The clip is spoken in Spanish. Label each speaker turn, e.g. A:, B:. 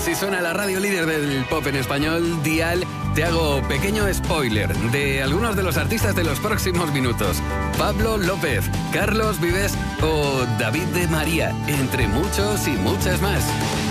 A: Si suena la radio líder del pop en español, Dial, te hago pequeño spoiler de algunos de los artistas de los próximos minutos. Pablo López, Carlos Vives o David de María, entre muchos y muchas más.